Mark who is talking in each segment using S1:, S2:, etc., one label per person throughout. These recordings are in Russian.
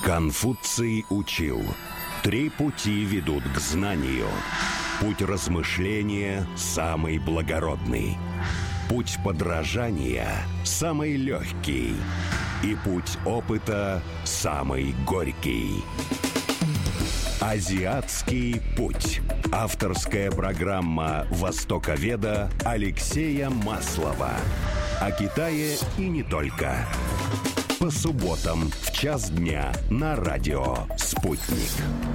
S1: Конфуций учил: 3 пути ведут к знанию. Путь размышления самый благородный. Путь подражания самый легкий. И путь опыта самый горький. Азиатский путь. Авторская программа востоковеда Алексея Маслова. О Китае и не только. По субботам в 1:00 дня на радио «Спутник».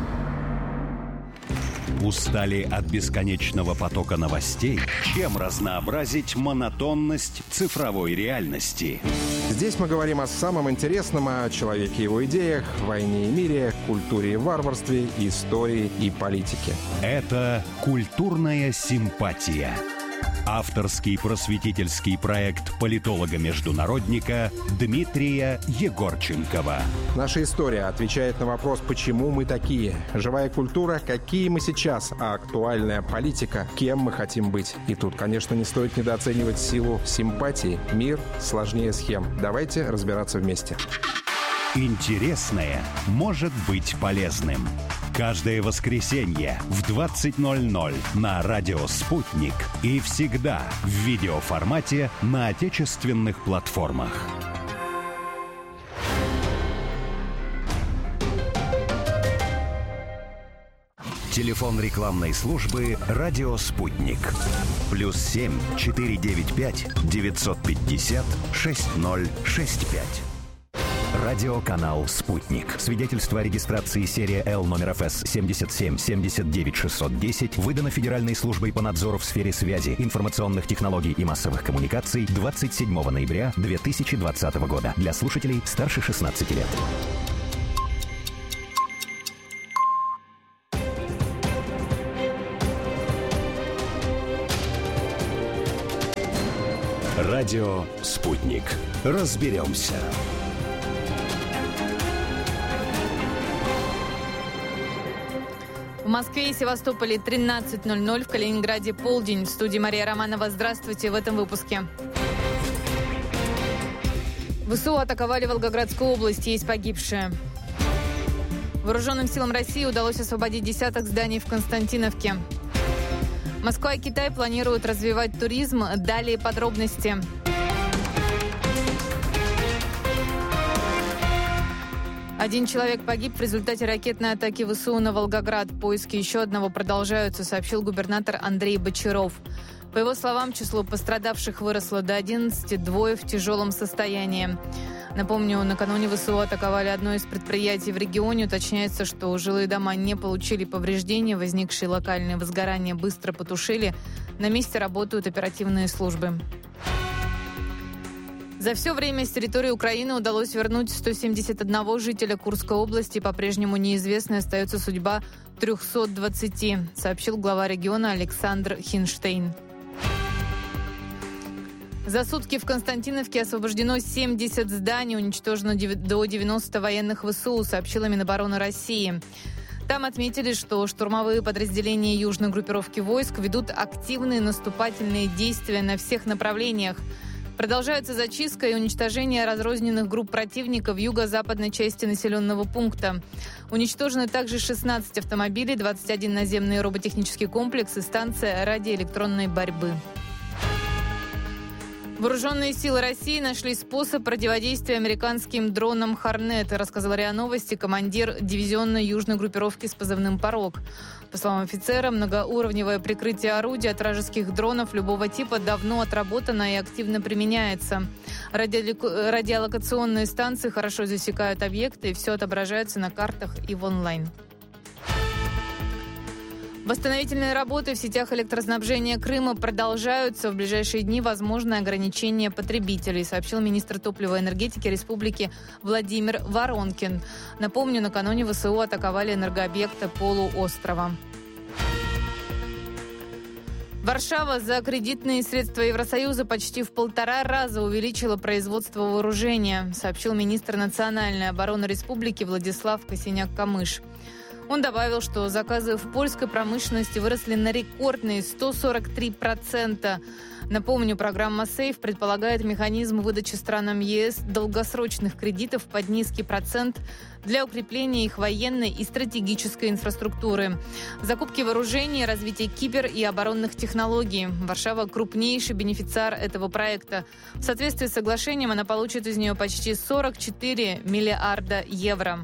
S1: Устали от бесконечного потока новостей? Чем разнообразить монотонность цифровой реальности?
S2: Здесь мы говорим о самом интересном, о человеке и его идеях, войне и мире, культуре и варварстве, истории и политике.
S1: Это «Культурная симпатия». Авторский просветительский проект политолога-международника Дмитрия Егорченкова.
S2: Наша история отвечает на вопрос, почему мы такие. Живая культура, какие мы сейчас, а актуальная политика, кем мы хотим быть. И тут, конечно, не стоит недооценивать силу симпатии. Мир сложнее схем. Давайте разбираться вместе.
S1: Интересное может быть полезным. Каждое воскресенье в 20:00 на радио «Спутник» и всегда в видеоформате на отечественных платформах. Телефон рекламной службы «Радио Спутник». +7 495 950 6065. Радиоканал «Спутник». Свидетельство о регистрации серия Л номер ФС 77 79 610 выдано Федеральной службой по надзору в сфере связи, информационных технологий и массовых коммуникаций 27 ноября 2020 года. Для слушателей старше 16 лет. Радио «Спутник». Разберемся.
S3: В Москве и Севастополе 13:00, в Калининграде полдень. В студии Мария Романова. Здравствуйте в этом выпуске. ВСУ атаковали Волгоградскую область, есть погибшие. Вооруженным силам России удалось освободить десяток зданий в Константиновке. Москва и Китай планируют развивать туризм. Далее подробности. Один человек погиб в результате ракетной атаки ВСУ на Волгоград. Поиски еще одного продолжаются, сообщил губернатор Андрей Бочаров. По его словам, число пострадавших выросло до 11, 2 в тяжелом состоянии. Напомню, накануне ВСУ атаковали одно из предприятий в регионе. Уточняется, что жилые дома не получили повреждений. Возникшие локальные возгорания быстро потушили. На месте работают оперативные службы. За все время с территории Украины удалось вернуть 171 жителя Курской области. По-прежнему неизвестной остается судьба 320, сообщил глава региона Александр Хинштейн. За сутки в Константиновке освобождено 70 зданий, уничтожено до 90 военных ВСУ, сообщила Минобороны России. Там отметили, что штурмовые подразделения южной группировки войск ведут активные наступательные действия на всех направлениях. Продолжается зачистка и уничтожение разрозненных групп противника в юго-западной части населенного пункта. Уничтожены также 16 автомобилей, 21 наземный роботехнический комплекс и станция радиоэлектронной борьбы. Вооруженные силы России нашли способ противодействия американским дронам «Хорнет», рассказал РИА Новости командир дивизионной южной группировки с позывным «Порог». По словам офицера, многоуровневое прикрытие орудий от вражеских дронов любого типа давно отработано и активно применяется. Радиолокационные станции хорошо засекают объекты, и все отображается на картах и в онлайн. Восстановительные работы в сетях электроснабжения Крыма продолжаются. В ближайшие дни возможно ограничение потребителей, сообщил министр топлива и энергетики республики Владимир Воронкин. Напомню, накануне ВСУ атаковали энергообъекты полуострова. Варшава за кредитные средства Евросоюза почти в 1,5 раза увеличила производство вооружения, сообщил министр национальной обороны республики Владислав Косиняк-Камыш. Он добавил, что заказы в польской промышленности выросли на рекордные 143%. Напомню, программа «Сейф» предполагает механизм выдачи странам ЕС долгосрочных кредитов под низкий процент для укрепления их военной и стратегической инфраструктуры. Закупки вооружений, развитие кибер- и оборонных технологий. Варшава – крупнейший бенефициар этого проекта. В соответствии с соглашением она получит из нее почти 44 миллиарда евро.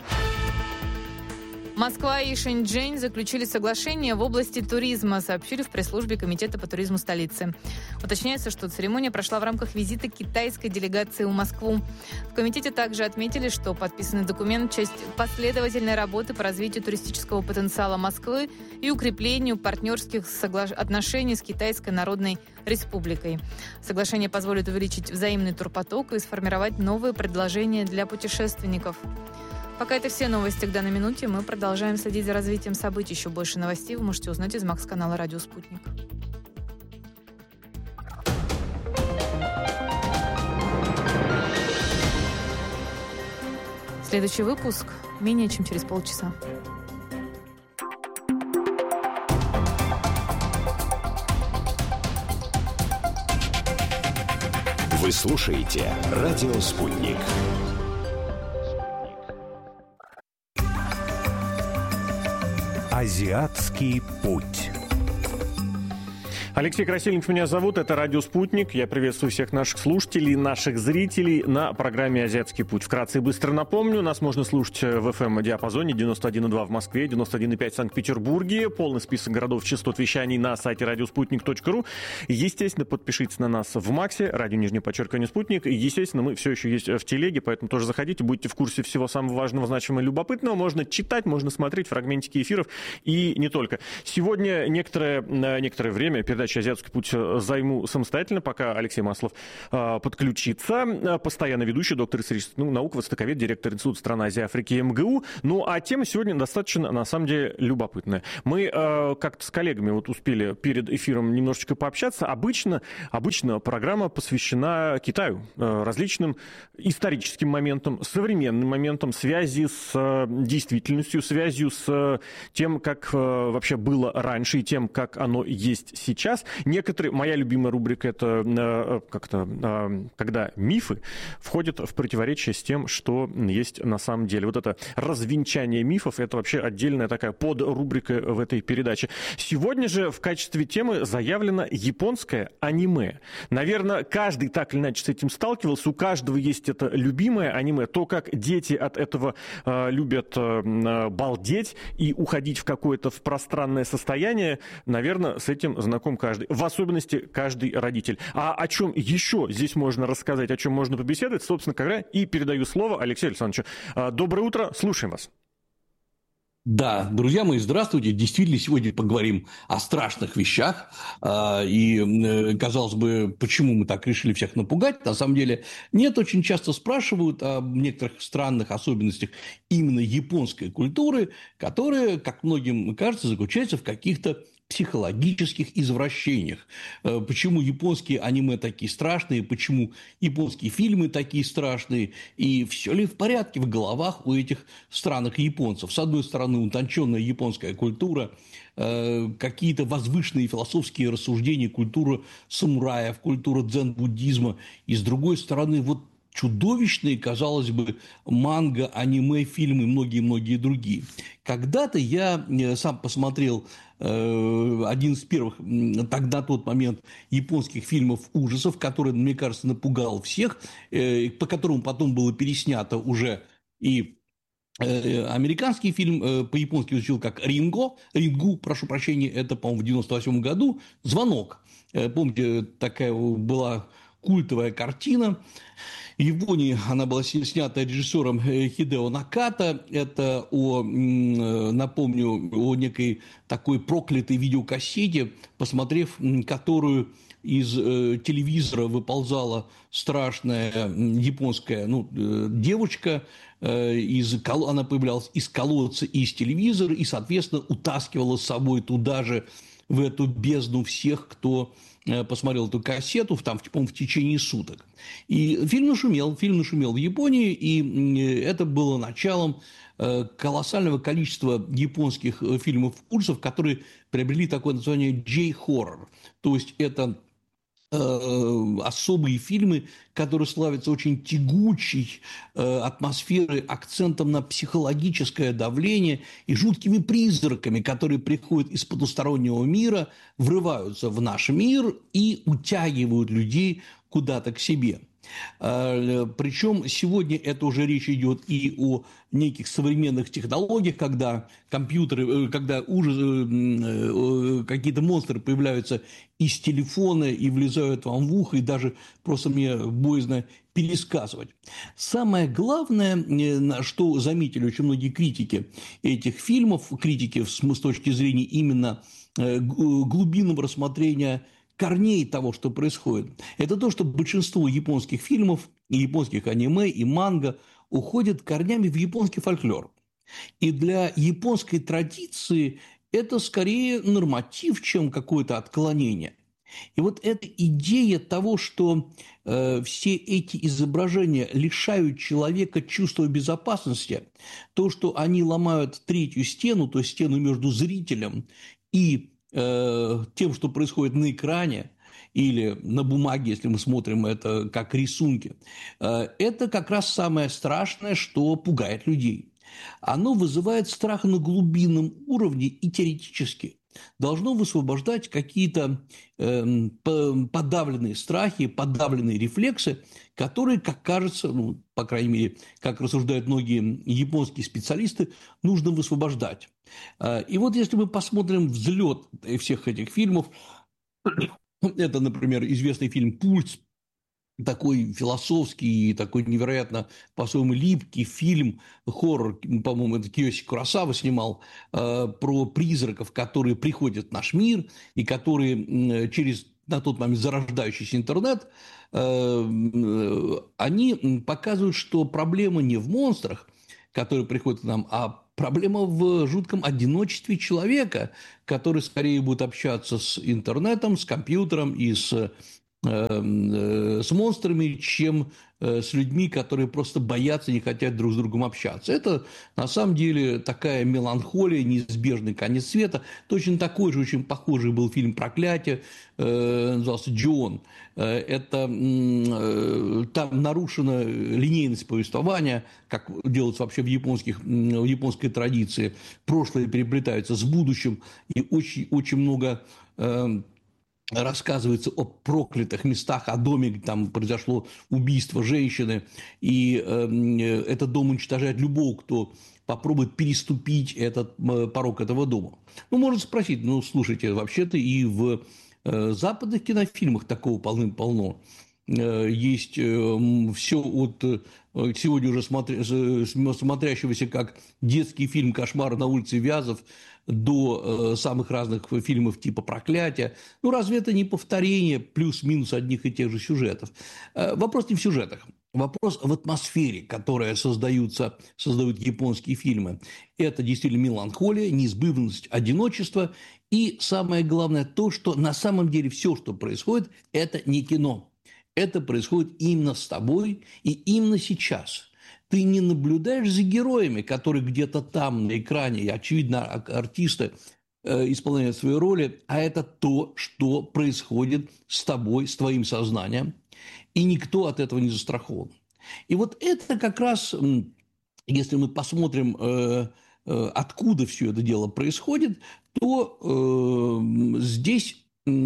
S3: Москва и Шэньчжэнь заключили соглашение в области туризма, сообщили в пресс-службе Комитета по туризму столицы. Уточняется, что церемония прошла в рамках визита китайской делегации в Москву. В комитете также отметили, что подписанный документ – часть последовательной работы по развитию туристического потенциала Москвы и укреплению партнерских отношений с Китайской Народной Республикой. Соглашение позволит увеличить взаимный турпоток и сформировать новые предложения для путешественников. Пока это все новости к данной минуте. Мы продолжаем следить за развитием событий. Еще больше новостей вы можете узнать из Макс-канала «Радио Спутник». Следующий выпуск менее чем через полчаса.
S1: Вы слушаете «Радио Спутник». Азиатский путь.
S4: Алексей Красильников меня зовут, это «Радио Спутник». Я приветствую всех наших слушателей, наших зрителей на программе «Азиатский путь». Вкратце и быстро напомню, нас можно слушать в FM-диапазоне 91,2 в Москве, 91,5 в Санкт-Петербурге, полный список городов, частот вещаний на сайте radiosputnik.ru. Естественно, подпишитесь на нас в Максе, радио_Спутник. Естественно, мы все еще есть в телеге, поэтому тоже заходите, будьте в курсе всего самого важного, значимого и любопытного. Можно читать, можно смотреть фрагментики эфиров и не только. Сегодня некоторое время передача «Азиатский путь» займу самостоятельно, пока Алексей Маслов подключится. Постоянно ведущий, доктор исторических наук, востоковед, директор Института стран Азии и Африки МГУ. Ну, а тема сегодня достаточно, на самом деле, любопытная. Мы как-то с коллегами успели перед эфиром немножечко пообщаться. Обычно программа посвящена Китаю, различным историческим моментам, современным моментам, связи с действительностью, связью с тем, как вообще было раньше и тем, как оно есть сейчас. Моя любимая рубрика — это когда мифы входят в противоречие с тем, что есть на самом деле. Вот это развенчание мифов — это вообще отдельная такая подрубрика в этой передаче. Сегодня же в качестве темы заявлено японское аниме. Наверное, каждый так или иначе с этим сталкивался. У каждого есть это любимое аниме. То, как дети от этого любят балдеть и уходить в какое-то пространное состояние, наверное, с этим знаком каждый. В особенности каждый родитель. А о чем еще здесь можно рассказать, о чем можно побеседовать, собственно говоря, и передаю слово Алексею Александровичу. Доброе утро, слушаем вас.
S5: Да, друзья мои, здравствуйте. Действительно, сегодня поговорим о страшных вещах. И, казалось бы, почему мы так решили всех напугать? На самом деле, нет, очень часто спрашивают о некоторых странных особенностях именно японской культуры, которая, как многим кажется, заключается в каких-то психологических извращениях. Почему японские аниме такие страшные, почему японские фильмы такие страшные, и все ли в порядке в головах у этих странных японцев. С одной стороны, утонченная японская культура, какие-то возвышенные философские рассуждения, культура самураев, культура дзен-буддизма, и с другой стороны, вот чудовищные, казалось бы, манго, аниме, фильмы и многие-многие другие. Когда-то я сам посмотрел один из первых, на тот момент, японских фильмов ужасов, который, мне кажется, напугал всех, по которому потом было переснято уже и американский фильм, по-японски звучал как «Рингу», прошу прощения, это, по-моему, в 1998 году, «Звонок». Помните, такая была культовая картина. В Японии она была снята режиссером Хидео Наката. Это напомню, о некой такой проклятой видеокассете, посмотрев которую из телевизора выползала страшная японская девочка. Она появлялась из колодца и из телевизора и, соответственно, утаскивала с собой туда же в эту бездну всех, кто посмотрел эту кассету по-моему, в течение суток. И фильм нашумел в Японии, и это было началом колоссального количества японских фильмов-ужасов, которые приобрели такое название J-хоррор. То есть это особые фильмы, которые славятся очень тягучей атмосферой, акцентом на психологическое давление и жуткими призраками, которые приходят из потустороннего мира, врываются в наш мир и утягивают людей куда-то к себе. Причем сегодня это уже речь идет и о неких современных технологиях, когда компьютеры, когда какие-то монстры появляются из телефона и влезают вам в ухо, и даже просто мне боязно пересказывать. Самое главное, что заметили очень многие критики этих фильмов, критики с точки зрения именно глубинного рассмотрения корней того, что происходит, это то, что большинство японских фильмов, и японских аниме, и манго уходят корнями в японский фольклор. И для японской традиции это скорее норматив, чем какое-то отклонение. И вот эта идея того, что все эти изображения лишают человека чувства безопасности, то, что они ломают третью стену, то есть стену между зрителем и тем, что происходит на экране или на бумаге, если мы смотрим это как рисунки, это как раз самое страшное, что пугает людей. Оно вызывает страх на глубинном уровне и теоретически должно высвобождать какие-то подавленные страхи, подавленные рефлексы, которые, как кажется, по крайней мере, как рассуждают многие японские специалисты, нужно высвобождать. И вот если мы посмотрим взлет всех этих фильмов, это, например, известный фильм «Пульс», такой философский, такой невероятно по-своему липкий фильм, хоррор, по-моему, это Киёси Куросава снимал, про призраков, которые приходят в наш мир и которые через на тот момент зарождающийся интернет, они показывают, что проблема не в монстрах, которые приходят к нам, а проблема в жутком одиночестве человека, который скорее будет общаться с интернетом, с компьютером и с монстрами, чем с людьми, которые просто боятся, не хотят друг с другом общаться. Это на самом деле такая меланхолия, неизбежный конец света. Точно такой же, очень похожий был фильм «Проклятие», назывался «Джон». Это там нарушена линейность повествования, как делается вообще в японской традиции. Прошлое переплетается с будущим, и очень, очень много рассказывается о проклятых местах, о доме, где там произошло убийство женщины, и этот дом уничтожает любого, кто попробует переступить этот порог этого дома. Можно спросить, слушайте, вообще-то и в западных кинофильмах такого полным-полно. Есть все от сегодня уже смотрящегося как детский фильм «Кошмар на улице Вязов» до самых разных фильмов типа «Проклятия». Разве это не повторение плюс-минус одних и тех же сюжетов? Вопрос не в сюжетах. Вопрос в атмосфере, которую создают японские фильмы. Это действительно меланхолия, неизбывность одиночества. И самое главное то, что на самом деле все, что происходит, это не кино. Это происходит именно с тобой и именно сейчас. Ты не наблюдаешь за героями, которые где-то там на экране, и, очевидно, артисты исполняют свои роли, а это то, что происходит с тобой, с твоим сознанием, и никто от этого не застрахован. И вот это как раз, если мы посмотрим, откуда все это дело происходит, то здесь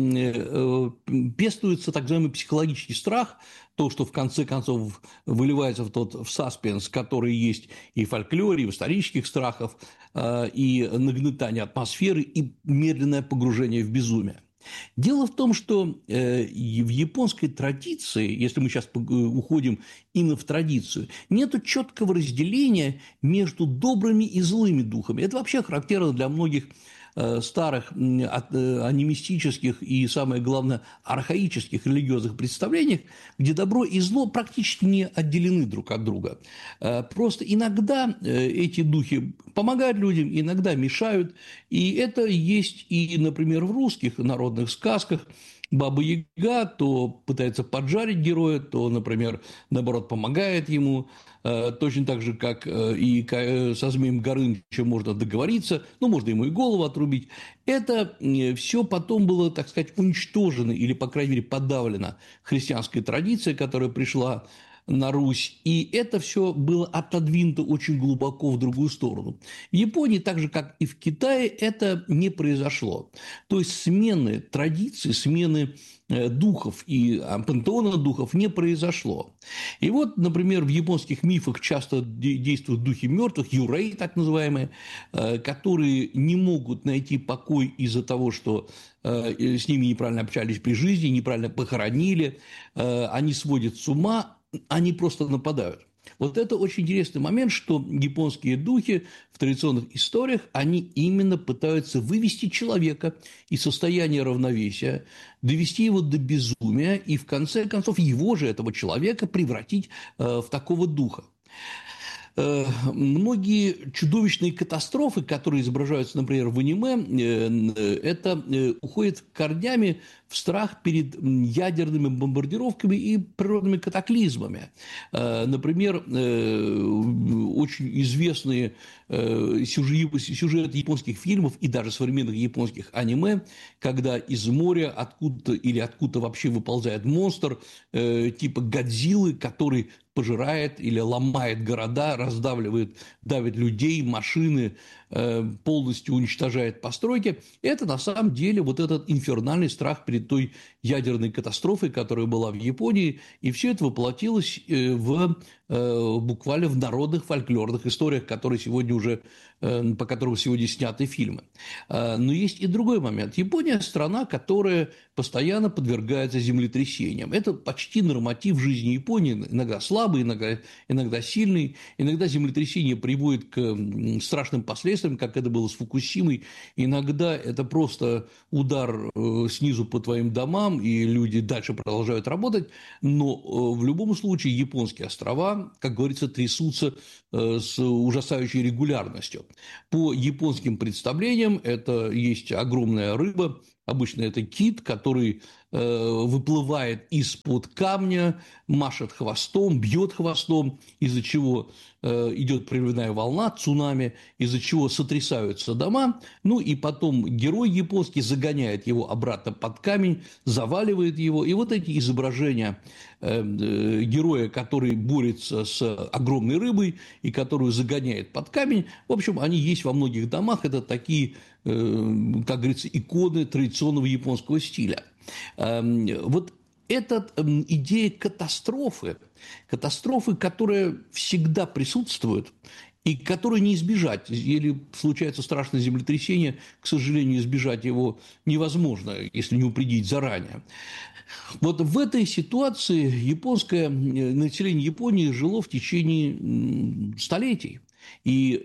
S5: пестуется так называемый психологический страх, то, что в конце концов выливается в саспенс, который есть и в фольклоре, и в исторических страхах, и нагнетание атмосферы, и медленное погружение в безумие. Дело в том, что в японской традиции, если мы сейчас уходим именно в традицию, нет четкого разделения между добрыми и злыми духами. Это вообще характерно для многих старых анимистических и, самое главное, архаических религиозных представлениях, где добро и зло практически не отделены друг от друга. Просто иногда эти духи помогают людям, иногда мешают. И это есть и, например, в русских народных сказках. Баба-Яга то пытается поджарить героя, то, например, наоборот, помогает ему. Точно так же, как и со Змеем Горынычем можно договориться, можно ему и голову отрубить. Это все потом было, так сказать, уничтожено или, по крайней мере, подавлено христианской традицией, которая пришла на Русь, и это все было отодвинуто очень глубоко в другую сторону. В Японии, так же, как и в Китае, это не произошло. То есть смены традиций, смены духов и пантеона духов не произошло. И вот, например, в японских мифах часто действуют духи мертвых, юрей так называемые, которые не могут найти покой из-за того, что с ними неправильно общались при жизни, неправильно похоронили, они сводят с ума, они просто нападают. Вот это очень интересный момент, что японские духи в традиционных историях, они именно пытаются вывести человека из состояния равновесия, довести его до безумия и, в конце концов, его же, этого человека, превратить в такого духа. Многие чудовищные катастрофы, которые изображаются, например, в аниме, это уходит корнями в страх перед ядерными бомбардировками и природными катаклизмами. Например, очень известные сюжеты японских фильмов и даже современных японских аниме, когда из моря откуда-то или откуда вообще выползает монстр типа Годзиллы, который пожирает или ломает города, раздавливает, давит людей, машины, полностью уничтожает постройки. Это на самом деле вот этот инфернальный страх перед той ядерной катастрофой, которая была в Японии, и все это воплотилось буквально в народных фольклорных историях, которые сегодня уже, по которым сегодня сняты фильмы. Но есть и другой момент. Япония – страна, которая постоянно подвергается землетрясениям. Это почти норматив жизни Японии, иногда слабый, иногда сильный. Иногда землетрясение приводит к страшным последствиям, как это было с Фукусимой. Иногда это просто удар снизу по твоим домам, и люди дальше продолжают работать. Но в любом случае японские острова, как говорится, трясутся с ужасающей регулярностью. По японским представлениям это есть огромная рыба, обычно это кит, который выплывает из-под камня, машет хвостом, бьет хвостом, из-за чего идет приливная волна, цунами, из-за чего сотрясаются дома, и потом герой японский загоняет его обратно под камень, заваливает его, и вот эти изображения героя, который борется с огромной рыбой и которую загоняет под камень, в общем, они есть во многих домах, это такие, как говорится, иконы традиционного японского стиля. Вот эта идея катастрофы, которая всегда присутствует и которую не избежать. Если случается страшное землетрясение, к сожалению, избежать его невозможно, если не упредить заранее. Вот в этой ситуации население Японии жило в течение столетий. И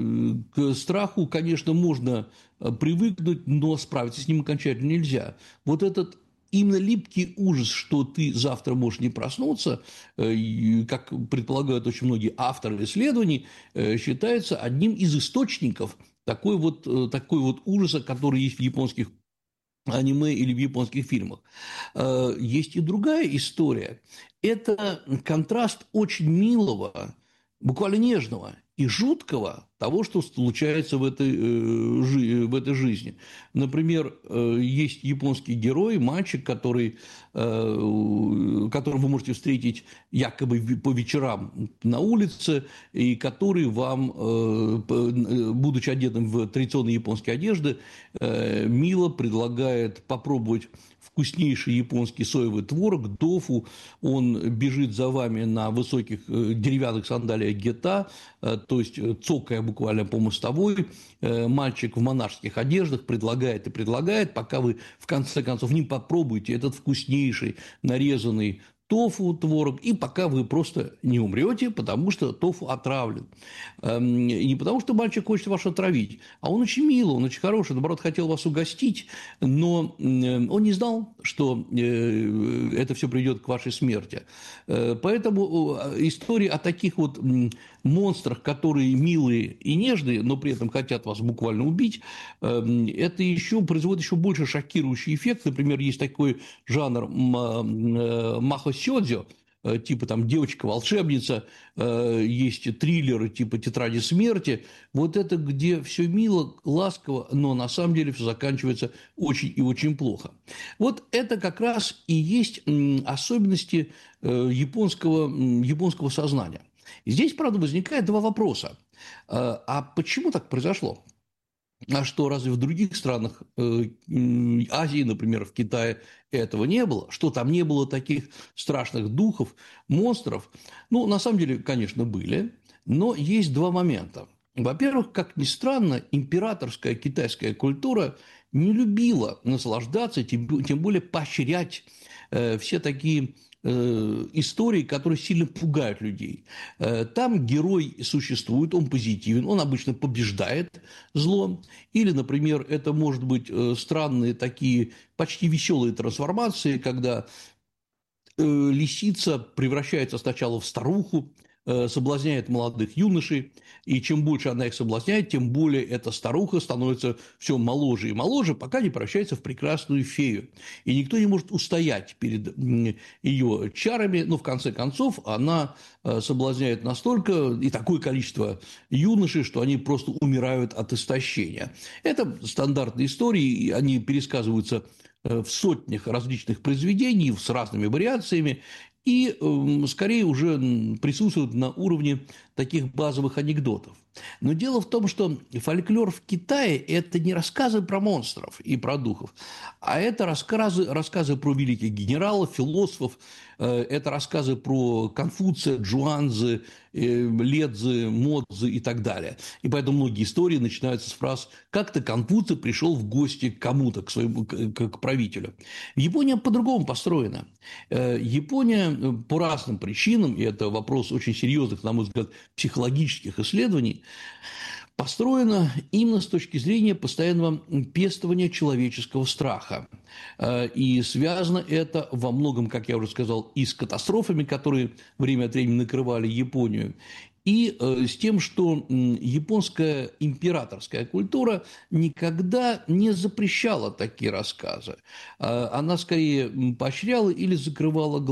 S5: к страху, конечно, можно привыкнуть, но справиться с ним окончательно нельзя. Вот этот именно липкий ужас, что ты завтра можешь не проснуться, как предполагают очень многие авторы исследований, считается одним из источников такой вот ужаса, который есть в японских аниме или в японских фильмах. Есть и другая история. Это контраст очень милого, буквально нежного и жуткого того, что случается в этой жизни. Например, есть японский герой, мальчик, которого вы можете встретить якобы по вечерам на улице, и который вам, будучи одетым в традиционные японские одежды, мило предлагает попробовать вкуснейший японский соевый творог, дофу. Он бежит за вами на высоких деревянных сандалиях гета, то есть цокая буквально по мостовой. Мальчик в монашеских одеждах предлагает и предлагает, пока вы в конце концов не попробуете этот вкуснейший нарезанный тофу, творог, и пока вы просто не умрете, потому что тофу отравлен. И не потому, что мальчик хочет вас отравить, а он очень милый, он очень хороший, наоборот, хотел вас угостить, но он не знал, что это все приведет к вашей смерти. Поэтому истории о таких вот монстрах, которые милые и нежные, но при этом хотят вас буквально убить, это еще производит еще больше шокирующий эффект. Например, есть такой жанр махосёдзё, типа там «Девочка-волшебница», есть триллеры типа «Тетради смерти». Вот это где все мило, ласково, но на самом деле все заканчивается очень и очень плохо. Вот это как раз и есть особенности японского сознания. Здесь, правда, возникает два вопроса. А почему так произошло? А что, разве в других странах Азии, например, в Китае этого не было? Что там не было таких страшных духов, монстров? Ну, на самом деле, конечно, были, но есть два момента. Во-первых, как ни странно, императорская китайская культура не любила наслаждаться, тем более поощрять все такие истории, которые сильно пугают людей. Там герой существует, он позитивен, он обычно побеждает зло. Или, например, это может быть странные такие почти веселые трансформации, когда лисица превращается сначала в старуху, соблазняет молодых юношей, и чем больше она их соблазняет, тем более эта старуха становится все моложе и моложе, пока не превращается в прекрасную фею. И никто не может устоять перед ее чарами, но в конце концов она соблазняет настолько и такое количество юношей, что они просто умирают от истощения. Это стандартные истории, они пересказываются в сотнях различных произведений с разными вариациями, и скорее уже присутствуют на уровне таких базовых анекдотов. Но дело в том, что фольклор в Китае – это не рассказы про монстров и про духов, а это рассказы про великих генералов, философов, это рассказы про Конфуция, Джуанзы, Ледзы, Модзы и так далее. И поэтому многие истории начинаются с фраз «как-то Конфуций пришел в гости к кому-то, к правителю». Япония по-другому построена. Япония по разным причинам, и это вопрос очень серьезных, на мой взгляд, психологических исследований, построена именно с точки зрения постоянного пестования человеческого страха. И связано это во многом, как я уже сказал, и с катастрофами, которые время от времени накрывали Японию, и с тем, что японская императорская культура никогда не запрещала такие рассказы. Она скорее поощряла или закрывала глаза.